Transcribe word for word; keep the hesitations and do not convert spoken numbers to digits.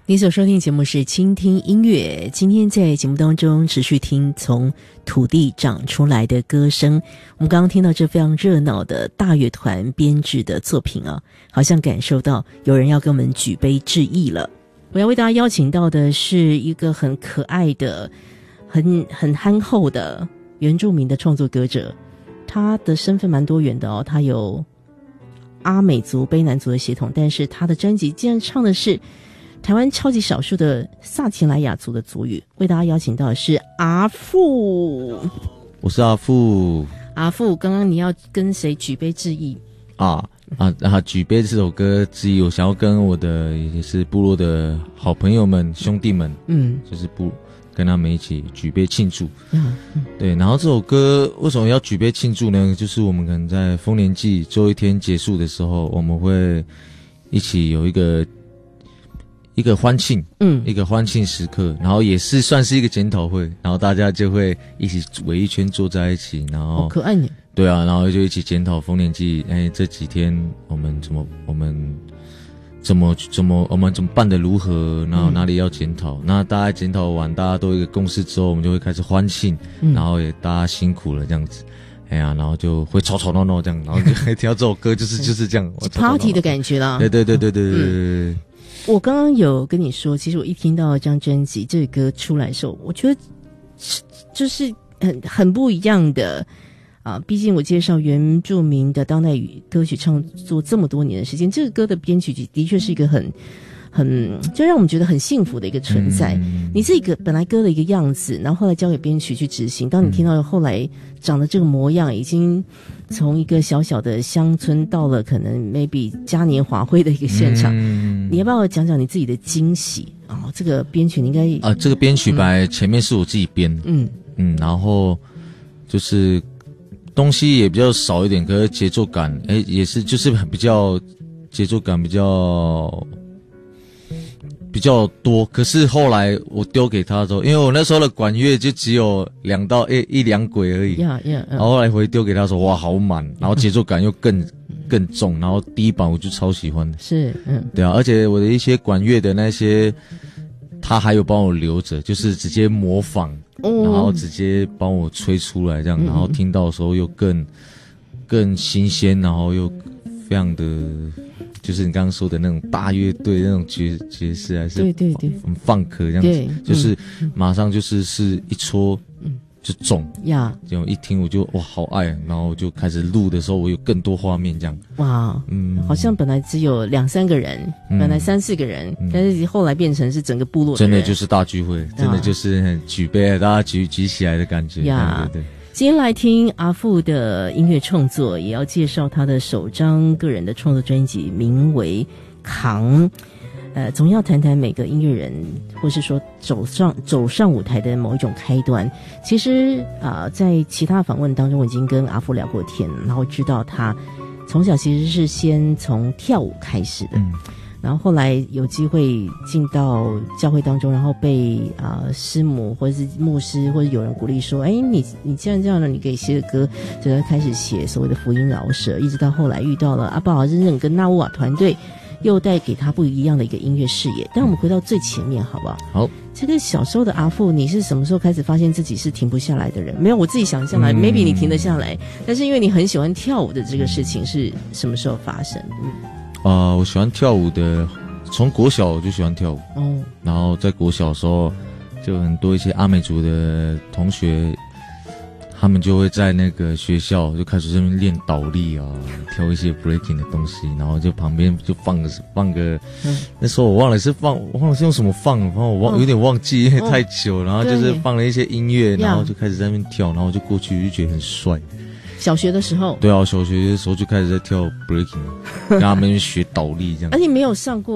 你所收听节目是倾听音乐，今天在节目当中持续听从土地长出来的歌声。我们刚刚听到这非常热闹的大乐团编制的作品啊，好像感受到有人要跟我们举杯致意了。我要为大家邀请到的是一个很可爱的很很憨厚的原住民的创作歌者，他的身份蛮多元的哦，他有阿美族卑南族的血统，但是他的专辑竟然唱的是台湾超级少数的萨奇莱雅族的族语。为大家邀请到的是阿富。 我是阿富。 阿富，刚刚你要跟谁举杯致意啊啊啊！举杯这首歌之一，我想要跟我的也是部落的好朋友们、兄弟们，嗯，就是部跟他们一起举杯庆祝。嗯，对。然后这首歌为什么要举杯庆祝呢？就是我们可能在丰年祭最后一天结束的时候，我们会一起有一个。一个欢庆，嗯，一个欢庆时刻，然后也是算是一个检讨会，然后大家就会一起围一圈坐在一起，然后好可爱你， 对啊，然后就一起检讨丰年祭，哎，这几天我们怎么我们怎么怎么我们怎么办的如何，然后哪里要检讨，嗯、那大家检讨完，大家都有一个共识之后，我们就会开始欢庆，嗯、然后也大家辛苦了这样子。哎呀，然后就会吵吵闹闹这样，然后就听到这首歌就是就是这样 ，party 的感觉啦。 对对对对对对对对。嗯， 我刚刚有跟你说，其实我一听到这张专辑这个歌出来的时候，我觉得就是很很不一样的啊。毕竟我介绍原住民的当代语歌曲创作这么多年的时间，这个歌的编曲的确是一个很很就让我们觉得很幸福的一个存在。嗯、你是一个本来歌的一个样子，然后后来交给编曲去执行，当你听到后来长的这个模样，已经从一个小小的乡村到了可能 maybe 嘉年华会的一个现场，嗯、你要不要讲讲你自己的惊喜啊？哦，这个编曲你应该啊，这个编曲本来前面是我自己编，嗯嗯，然后就是东西也比较少一点，可是节奏感，哎，也是就是比较节奏感比较。比较多，可是后来我丢给他的时候，因为我那时候的管乐就只有两到一一两轨而已， yeah, yeah, yeah. 然后后来回丢给他说，哇，好满，然后节奏感又更更重，然后第一版我就超喜欢的， 是，嗯， 对啊，而且我的一些管乐的那些，他还有帮我留着，就是直接模仿，哦、然后直接帮我吹出来这样，然后听到的时候又更更新鲜，然后又非常的。就是你刚刚说的那种大乐队那种爵爵士，还是对对对， 很放克这样子，嗯、就是马上就是是一戳就中呀，这样一听我就哇好爱，然后就开始录的时候，我有更多画面这样。哇，嗯， 好像本来只有两三个人，嗯、本来三四个人，嗯、但是后来变成是整个部落的人， 真的就是大聚会，真的就是很举杯，大家举举起来的感觉呀，对对对。 今天来听阿富的音乐创作，也要介绍他的首张个人的创作专辑，名为《扛》。呃，总要谈谈每个音乐人，或是说走上走上舞台的某一种开端。其实啊、呃，在其他访问当中，我已经跟阿富聊过天，然后知道他从小其实是先从跳舞开始的。嗯，然后后来有机会进到教会当中，然后被啊、呃、师母或者是牧师或者有人鼓励说，哎，你你既然这样了，你可以写个歌，就开始写所谓的福音饶舌，一直到后来遇到了阿巴尔真正跟纳乌瓦团队，又带给他不一样的一个音乐视野。但我们回到最前面好不好？ 好， 这个小时候的阿富，你是什么时候开始发现自己是停不下来的人？没有，我自己想下来、嗯、，maybe 你停得下来，但是因为你很喜欢跳舞的这个事情是什么时候发生？嗯。 啊、呃，我喜欢跳舞的，从国小我就喜欢跳舞。哦，然后在国小的时候，就很多一些阿美族的同学，他们就会在那个学校就开始这边练倒立啊，跳一些 breaking 的东西，然后就旁边就放个放个，嗯、那时候我忘了是放，我忘了是用什么放，然后我忘、哦、有点忘记，因为太久，然后就是放了一些音乐，然后就开始在那边跳，然后我就过去就觉得很帅。 小学的时候， 对啊，小学的时候就开始在跳 breaking， 跟他们学倒立这样。 而且没有上过